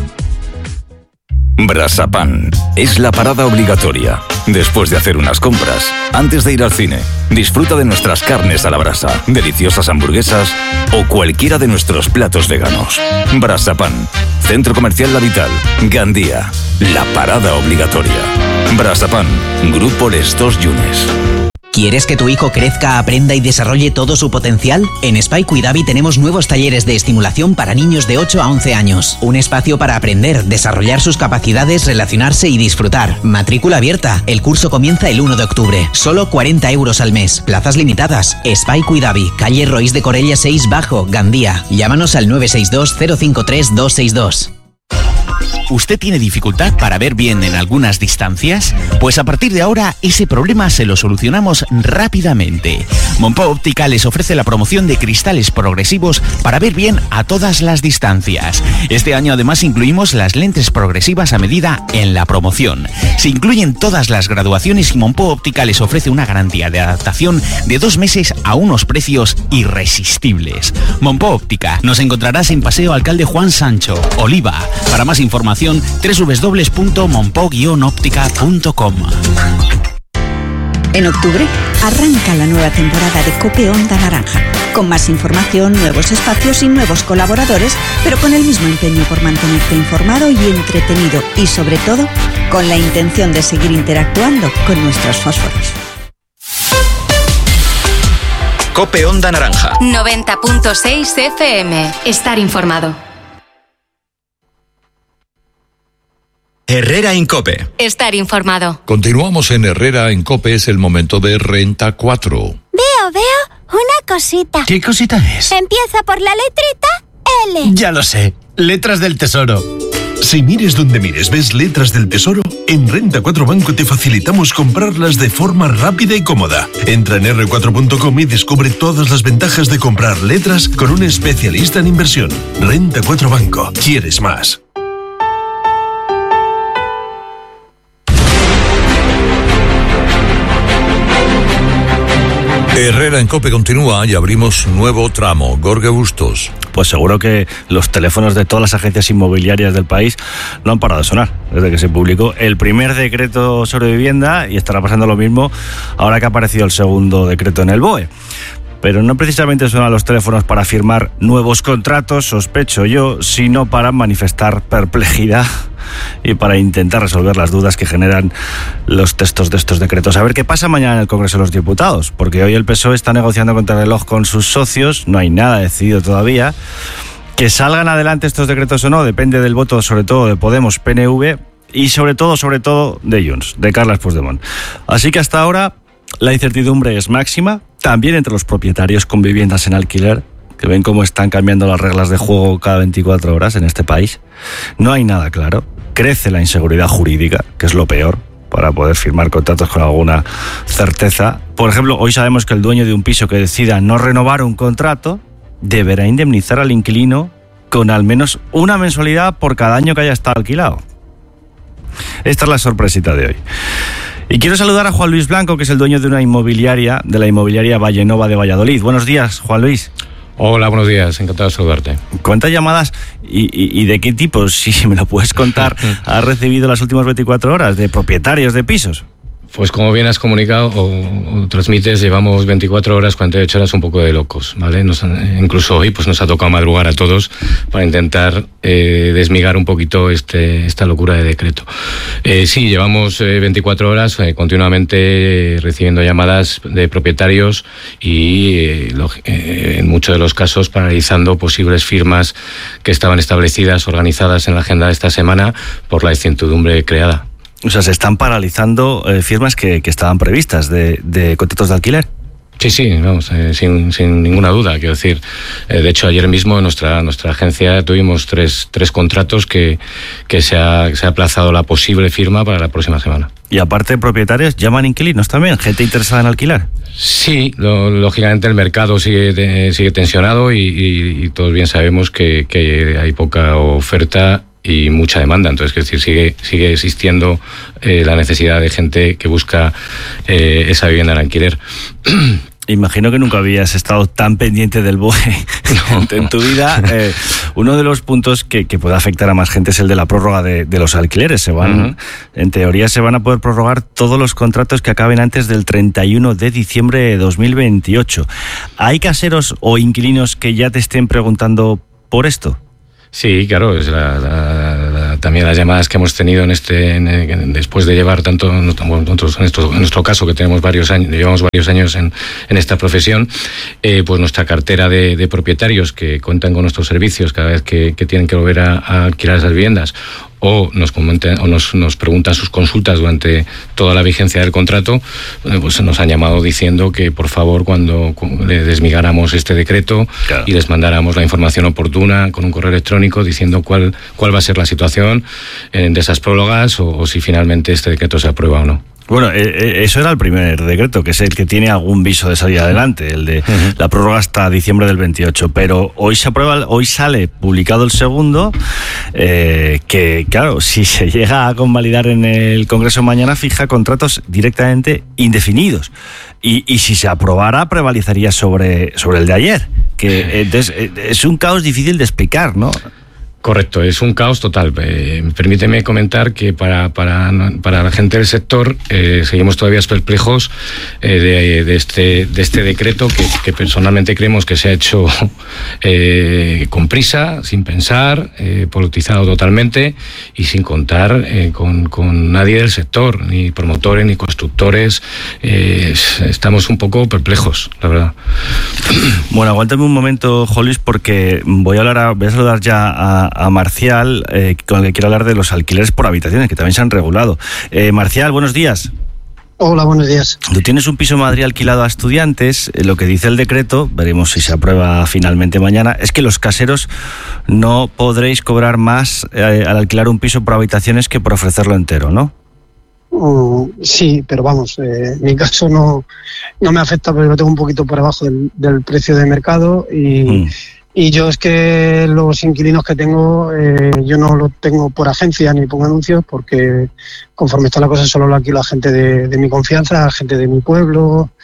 Brasapan es la parada obligatoria. Después de hacer unas compras, antes de ir al cine, disfruta de nuestras carnes a la brasa, deliciosas hamburguesas o cualquiera de nuestros platos veganos. Brasapan, Centro Comercial La Vital, Gandía, la parada obligatoria. Brasapan, Grupo Les Dos Yunes. ¿Quieres que tu hijo crezca, aprenda y desarrolle todo su potencial? En Espai Cuidavi tenemos nuevos talleres de estimulación para niños de ocho a once años. Un espacio para aprender, desarrollar sus capacidades, relacionarse y disfrutar. Matrícula abierta. El curso comienza el uno de octubre. Solo cuarenta euros al mes. Plazas limitadas. Espai Cuidavi, calle Roís de Corella seis Bajo, Gandía. Llámanos al nueve seis dos cero cinco tres dos seis dos. ¿Usted tiene dificultad para ver bien en algunas distancias? Pues a partir de ahora ese problema se lo solucionamos rápidamente. Monpó Óptica les ofrece la promoción de cristales progresivos para ver bien a todas las distancias. Este año además incluimos las lentes progresivas a medida en la promoción. Se incluyen todas las graduaciones y Monpó Óptica les ofrece una garantía de adaptación de dos meses a unos precios irresistibles. Monpó Óptica, nos encontrarás en Paseo Alcalde Juan Sancho, Oliva. Para más información, doble u doble u doble u punto monpó guion óptica punto com. En octubre arranca la nueva temporada de Cope Onda Naranja, con más información, nuevos espacios y nuevos colaboradores, pero con el mismo empeño por mantenerte informado y entretenido y sobre todo con la intención de seguir interactuando con nuestros fósforos. Cope Onda Naranja. noventa punto seis F M. Estar informado. Herrera Incope. Estar informado. Continuamos en Herrera en Cope, es el momento de Renta cuatro. Veo, veo una cosita. ¿Qué cosita es? Empieza por la letrita L. Ya lo sé, letras del tesoro. Si mires donde mires ves letras del tesoro, en Renta cuatro Banco te facilitamos comprarlas de forma rápida y cómoda. Entra en erre cuatro punto com y descubre todas las ventajas de comprar letras con un especialista en inversión. Renta cuatro Banco. ¿Quieres más? Herrera en COPE continúa y abrimos nuevo tramo. Gorge Bustos. Pues seguro que los teléfonos de todas las agencias inmobiliarias del país no han parado de sonar desde que se publicó el primer decreto sobre vivienda, y estará pasando lo mismo ahora que ha aparecido el segundo decreto en el B O E. Pero no precisamente suenan los teléfonos para firmar nuevos contratos, sospecho yo, sino para manifestar perplejidad y para intentar resolver las dudas que generan los textos de estos decretos. A ver qué pasa mañana en el Congreso de los Diputados, porque hoy el P S O E está negociando contra el reloj con sus socios, no hay nada decidido todavía. Que salgan adelante estos decretos o no depende del voto, sobre todo de Podemos, P N V y sobre todo, sobre todo de Junts, de Carles Puigdemont. Así que hasta ahora la incertidumbre es máxima, también entre los propietarios con viviendas en alquiler, que ven cómo están cambiando las reglas de juego cada veinticuatro horas en este país. No hay nada claro. Crece la inseguridad jurídica, que es lo peor, para poder firmar contratos con alguna certeza. Por ejemplo, hoy sabemos que el dueño de un piso que decida no renovar un contrato deberá indemnizar al inquilino con al menos una mensualidad por cada año que haya estado alquilado. Esta es la sorpresita de hoy. Y quiero saludar a Juan Luis Blanco, que es el dueño de una inmobiliaria, de la inmobiliaria Vallenova de Valladolid. Buenos días, Juan Luis. Hola, buenos días, encantado de saludarte. ¿Cuántas llamadas y, y, y de qué tipo, si me lo puedes contar, has recibido las últimas veinticuatro horas de propietarios de pisos? Pues como bien has comunicado o, o transmites, llevamos veinticuatro horas, cuarenta y ocho horas un poco de locos, ¿vale? Nos, incluso hoy pues nos ha tocado madrugar a todos para intentar eh, desmigar un poquito este, esta locura de decreto. Eh, sí, llevamos eh, veinticuatro horas eh, continuamente eh, recibiendo llamadas de propietarios y eh, lo, eh, en muchos de los casos paralizando posibles firmas que estaban establecidas, organizadas en la agenda de esta semana por la incertidumbre creada. O sea, se están paralizando eh, firmas que, que estaban previstas de, de contratos de alquiler. Sí, sí, vamos, eh, sin, sin ninguna duda. Quiero decir, eh, de hecho, ayer mismo en nuestra, nuestra agencia tuvimos tres, tres contratos que, que se ha, se ha aplazado la posible firma para la próxima semana. Y aparte de propietarios, ¿llaman inquilinos también? ¿Gente interesada en alquilar? Sí, lo, lógicamente el mercado sigue, de, sigue tensionado y, y, y todos bien sabemos que, que hay poca oferta y mucha demanda, entonces es decir, sigue sigue existiendo eh, la necesidad de gente que busca eh, esa vivienda en alquiler. Imagino que nunca habías estado tan pendiente del B O E no. en tu vida. Eh, uno de los puntos que, que puede afectar a más gente es el de la prórroga de, de los alquileres. Se van, uh-huh. En teoría se van a poder prorrogar todos los contratos que acaben antes del treinta y uno de diciembre de dos mil veintiocho. ¿Hay caseros o inquilinos que ya te estén preguntando por esto? Sí, claro, es la, la, la, también las llamadas que hemos tenido en este, en, en, después de llevar tanto, nosotros, en, nuestro, en nuestro caso que tenemos varios años, llevamos varios años en, en esta profesión, eh, pues nuestra cartera de, de propietarios que cuentan con nuestros servicios cada vez que, que tienen que volver a, a alquilar esas viviendas, o nos comentan, o nos, nos preguntan sus consultas durante toda la vigencia del contrato, pues nos han llamado diciendo que por favor cuando le desmigáramos este decreto, claro, y les mandáramos la información oportuna con un correo electrónico diciendo cuál, cuál va a ser la situación eh, de esas prólogas o, o si finalmente este decreto se aprueba o no. Bueno, eh, eso era el primer decreto, que es el que tiene algún viso de salir adelante, el de uh-huh. la prórroga hasta diciembre del veintiocho, pero hoy se aprueba, hoy sale publicado el segundo, eh, que claro, si se llega a convalidar en el Congreso mañana, fija contratos directamente indefinidos, y, y si se aprobara prevalecería sobre, sobre el de ayer, que entonces es un caos difícil de explicar, ¿no? Correcto, es un caos total. Eh, permíteme comentar que para, para, para la gente del sector eh, seguimos todavía perplejos eh, de, de, este, de este decreto que, que personalmente creemos que se ha hecho eh, con prisa, sin pensar, eh, politizado totalmente y sin contar eh, con, con nadie del sector, ni promotores ni constructores. Eh, estamos un poco perplejos, la verdad. Bueno, aguántame un momento, Jolis, porque voy a hablar a, voy a saludar ya a a Marcial, eh, con el que quiero hablar de los alquileres por habitaciones, que también se han regulado. Eh, Marcial, buenos días. Hola, buenos días. Tú tienes un piso en Madrid alquilado a estudiantes. Eh, lo que dice el decreto, veremos si se aprueba finalmente mañana, es que los caseros no podréis cobrar más eh, al alquilar un piso por habitaciones que por ofrecerlo entero, ¿no? Uh, sí, pero vamos, eh, en mi caso no, no me afecta porque lo tengo un poquito por debajo del, del precio de mercado y... Mm. Y yo es que los inquilinos que tengo, eh, yo no los tengo por agencia ni pongo anuncios porque conforme está la cosa solo lo alquilo a gente de, de mi confianza, a gente de mi pueblo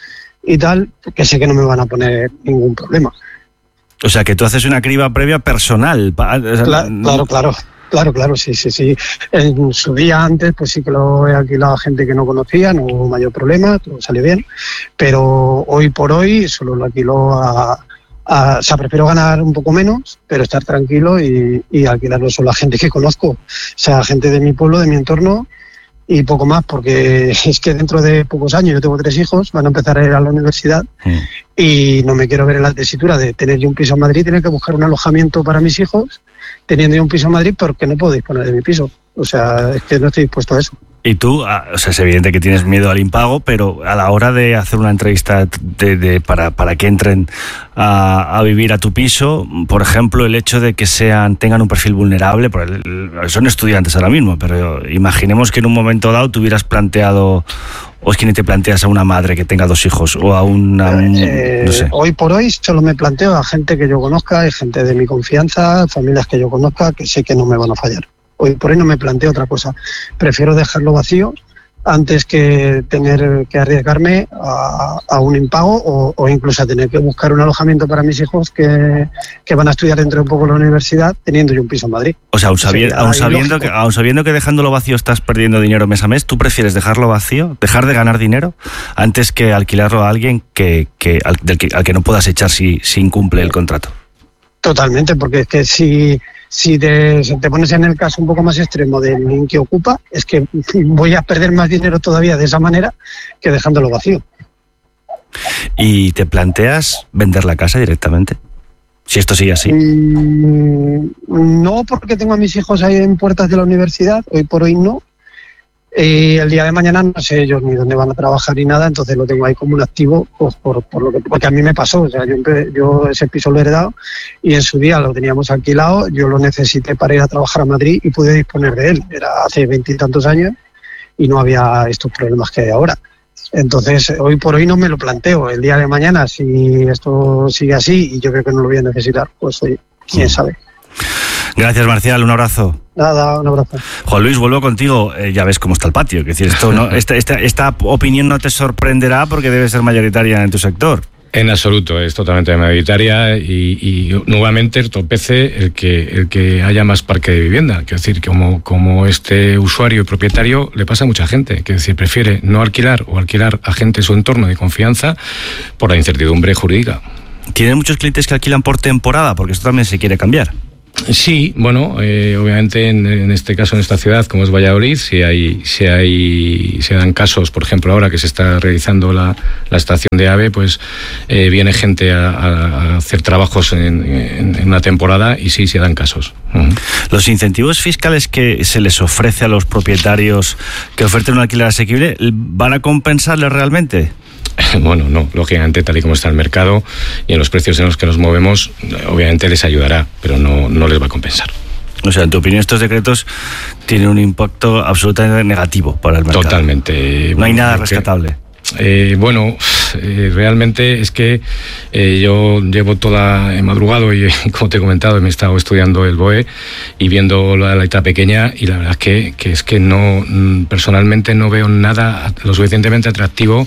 y tal, que sé que no me van a poner ningún problema. O sea, que tú haces una criba previa personal. Claro, claro, claro, claro, claro, sí, sí, sí. En su día antes, pues sí que lo he alquilado a gente que no conocía, no hubo mayor problema, todo salió bien, pero hoy por hoy solo lo alquilo a... a o sea, prefiero ganar un poco menos, pero estar tranquilo y, y alquilarlo solo a gente que conozco, o sea, gente de mi pueblo, de mi entorno, y poco más, porque es que dentro de pocos años, yo tengo tres hijos, van a empezar a ir a la universidad mm. y no me quiero ver en la tesitura de tener yo un piso en Madrid, tener que buscar un alojamiento para mis hijos, teniendo yo un piso en Madrid porque no puedo disponer de mi piso. O sea, es que no estoy dispuesto a eso. Y tú, o sea, es evidente que tienes miedo al impago, pero a la hora de hacer una entrevista de, de, para, para que entren a, a vivir a tu piso, por ejemplo, el hecho de que sean tengan un perfil vulnerable, porque son estudiantes ahora mismo, pero imaginemos que en un momento dado tú hubieras planteado, o es que ni te planteas a una madre que tenga dos hijos, o a una... Eh, no sé. Hoy por hoy solo me planteo a gente que yo conozca, gente de mi confianza, familias que yo conozca, que sé que no me van a fallar. Hoy por hoy no me planteo otra cosa. Prefiero dejarlo vacío antes que tener que arriesgarme a, a un impago o, o incluso a tener que buscar un alojamiento para mis hijos que, que van a estudiar dentro de un poco en la universidad, teniendo yo un piso en Madrid. O sea, aun, sabi- o sea, aun, sabiendo, que, aun sabiendo que dejándolo vacío estás perdiendo dinero mes a mes, ¿tú prefieres dejarlo vacío, dejar de ganar dinero, antes que alquilarlo a alguien que, que, al, del que, al que no puedas echar si, si incumple el contrato? Totalmente, porque es que si... Si te, si te pones en el caso un poco más extremo del link que ocupa, es que voy a perder más dinero todavía de esa manera que dejándolo vacío. ¿Y te planteas vender la casa directamente? Si esto sigue así. Mm, no, porque tengo a mis hijos ahí en puertas de la universidad, hoy por hoy no. Y el día de mañana no sé ellos ni dónde van a trabajar ni nada, entonces lo tengo ahí como un activo, pues por, por lo que, porque a mí me pasó, o sea, yo, yo ese piso lo he heredado y en su día lo teníamos alquilado, yo lo necesité para ir a trabajar a Madrid y pude disponer de él, era hace veintitantos años y no había estos problemas que hay ahora. Entonces, hoy por hoy no me lo planteo, el día de mañana si esto sigue así y yo creo que no lo voy a necesitar, pues oye, quién sabe. Gracias, Marcial, un abrazo. Nada, un abrazo. Juan Luis, vuelvo contigo. Eh, ya ves cómo está el patio. Es decir, esto no, esta, esta, esta opinión no te sorprenderá porque debe ser mayoritaria en tu sector. En absoluto, es totalmente mayoritaria y, y nuevamente entorpece el que, el que haya más parque de vivienda. Quiero decir, como, como este usuario y propietario le pasa a mucha gente. Quiero decir, prefiere no alquilar o alquilar a gente de su entorno de confianza por la incertidumbre jurídica. ¿Tienen muchos clientes que alquilan por temporada? Porque esto también se quiere cambiar. Sí, bueno, eh, obviamente en, en este caso en esta ciudad como es Valladolid, si hay, si hay, se dan casos, por ejemplo ahora que se está realizando la, la estación de AVE, pues eh, viene gente a, a hacer trabajos en, en, en una temporada y sí, se dan casos. Uh-huh. ¿Los incentivos fiscales que se les ofrece a los propietarios que oferten un alquiler asequible van a compensarles realmente? Bueno, no, lógicamente tal y como está el mercado y en los precios en los que nos movemos, obviamente les ayudará, pero no, no les va a compensar. O sea, en tu opinión estos decretos tienen un impacto absolutamente negativo para el mercado. Totalmente. No hay nada rescatable. Eh, bueno, eh, realmente es que eh, yo llevo toda, he madrugado y como te he comentado, me he estado estudiando el B O E y viendo la letra pequeña y la verdad es que, que es que no, personalmente no veo nada lo suficientemente atractivo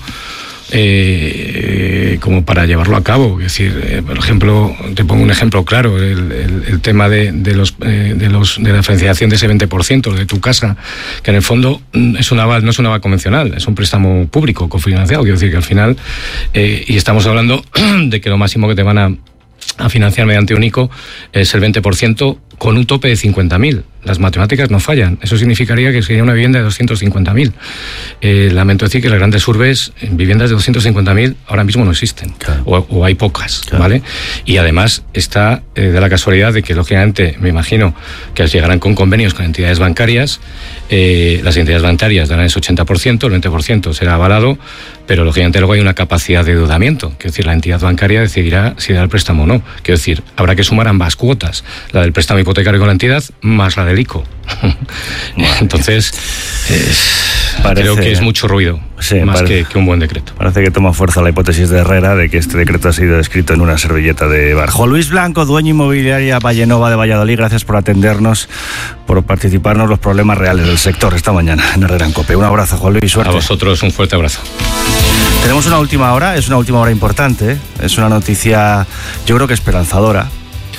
Eh, como para llevarlo a cabo. Es decir, eh, por ejemplo, te pongo un ejemplo claro, el, el, el tema de, de, los, eh, de, los, de la financiación de ese veinte por ciento de tu casa, que en el fondo es un aval, no es un aval convencional, es un préstamo público cofinanciado. Quiero decir que al final, eh, y estamos hablando de que lo máximo que te van a, a financiar mediante un ICO es el veinte por ciento con un tope de cincuenta mil. Las matemáticas no fallan. Eso significaría que sería una vivienda de doscientos cincuenta mil. Eh, lamento decir que las grandes urbes, viviendas de doscientos cincuenta mil ahora mismo no existen. Claro. O, o hay pocas, claro. ¿Vale? Y además está eh, de la casualidad de que, lógicamente, me imagino que llegarán con convenios con entidades bancarias. Eh, las entidades bancarias darán ese ochenta por ciento, el veinte por ciento será avalado, pero lógicamente luego hay una capacidad de endeudamiento. Quiero decir, la entidad bancaria decidirá si da el préstamo o no. Quiero decir, habrá que sumar ambas cuotas, la del préstamo hipotecario con la entidad más la del ICO. Entonces, eh, Parece, creo que es mucho ruido, sí, más parece, que, que un buen decreto. Parece que toma fuerza la hipótesis de Herrera de que este decreto ha sido escrito en una servilleta de bar. Juan Luis Blanco, dueño inmobiliaria Vallenova de Valladolid, gracias por atendernos, por participarnos en los problemas reales del sector esta mañana en Herrera en COPE. Un abrazo, Juan Luis, suerte. A vosotros un fuerte abrazo. Tenemos una última hora, es una última hora importante, es una noticia yo creo que esperanzadora.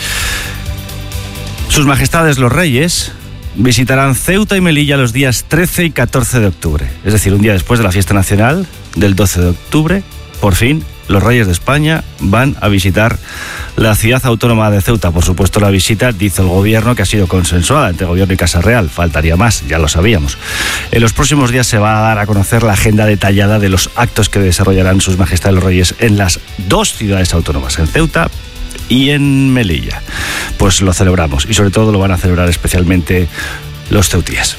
Sus Majestades los Reyes visitarán Ceuta y Melilla los días trece y catorce de octubre, es decir, un día después de la fiesta nacional del doce de octubre. Por fin, los Reyes de España van a visitar la ciudad autónoma de Ceuta. Por supuesto, la visita, dice el gobierno, que ha sido consensuada entre gobierno y Casa Real. Faltaría más, ya lo sabíamos. En los próximos días se va a dar a conocer la agenda detallada de los actos que desarrollarán sus Majestades los Reyes en las dos ciudades autónomas, en Ceuta y en Melilla. Pues lo celebramos, y sobre todo lo van a celebrar especialmente los ceutíes.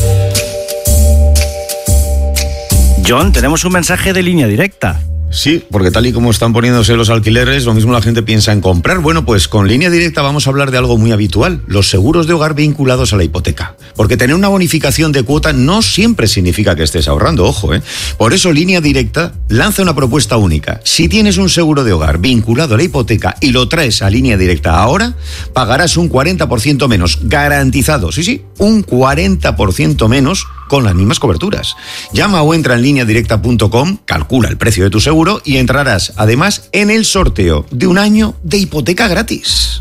John, tenemos un mensaje de línea directa. Sí, porque tal y como están poniéndose los alquileres, lo mismo la gente piensa en comprar. Bueno, pues con Línea Directa vamos a hablar de algo muy habitual, los seguros de hogar vinculados a la hipoteca. Porque tener una bonificación de cuota no siempre significa que estés ahorrando, ojo, ¿eh? Por eso Línea Directa lanza una propuesta única. Si tienes un seguro de hogar vinculado a la hipoteca y lo traes a Línea Directa ahora, pagarás un cuarenta por ciento menos, garantizado, sí, sí, un cuarenta por ciento menos con las mismas coberturas. Llama o entra en línea directa punto com, calcula el precio de tu seguro y entrarás además en el sorteo de un año de hipoteca gratis.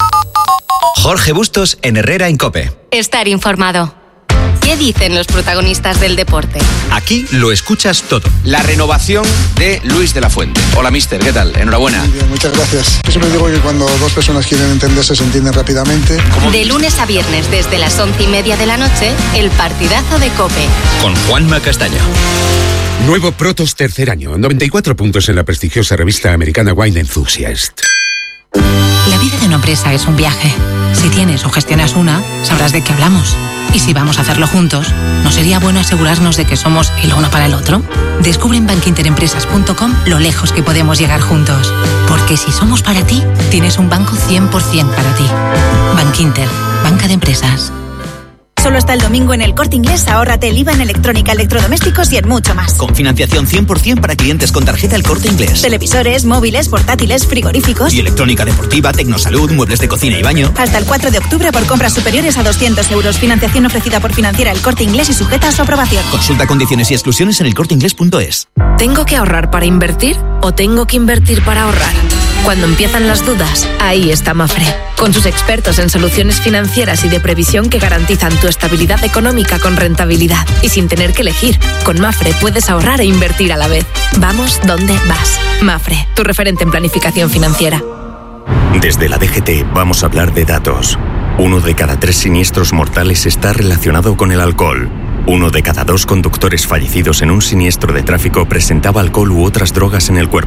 Jorge Bustos en Herrera en COPE. Estar informado. ¿Qué dicen los protagonistas del deporte? Aquí lo escuchas todo. La renovación de Luis de la Fuente. Hola, mister, ¿qué tal? Enhorabuena. Muy bien, muchas gracias. Yo siempre digo que cuando dos personas quieren entenderse, se entienden rápidamente. De lunes a viernes, desde las once y media de la noche, el partidazo de COPE. Con Juanma Castaño. Nuevo Protos tercer año, noventa y cuatro puntos en la prestigiosa revista americana Wine Enthusiast. La vida de una empresa es un viaje. Si tienes o gestionas una, sabrás de qué hablamos. Y si vamos a hacerlo juntos, ¿no sería bueno asegurarnos de que somos el uno para el otro? Descubre en bankinterempresas punto com lo lejos que podemos llegar juntos. Porque si somos para ti, tienes un banco cien por ciento para ti. Bankinter, banca de empresas. Solo hasta el domingo en El Corte Inglés, ahórrate el I V A en electrónica, electrodomésticos y en mucho más. Con financiación cien por ciento para clientes con tarjeta El Corte Inglés. Televisores, móviles, portátiles, frigoríficos. Y electrónica deportiva, tecnosalud, muebles de cocina y baño. Hasta el cuatro de octubre por compras superiores a doscientos euros. Financiación ofrecida por Financiera El Corte Inglés y sujeta a su aprobación. Consulta condiciones y exclusiones en el corte inglés punto es. ¿Tengo que ahorrar para invertir o tengo que invertir para ahorrar? Cuando empiezan las dudas, ahí está Mafre. Con sus expertos en soluciones financieras y de previsión que garantizan tu estabilidad económica con rentabilidad. Y sin tener que elegir, con Mafre puedes ahorrar e invertir a la vez. Vamos donde vas. Mafre, tu referente en planificación financiera. Desde la D G T vamos a hablar de datos. Uno de cada tres siniestros mortales está relacionado con el alcohol. Uno de cada dos conductores fallecidos en un siniestro de tráfico presentaba alcohol u otras drogas en el cuerpo.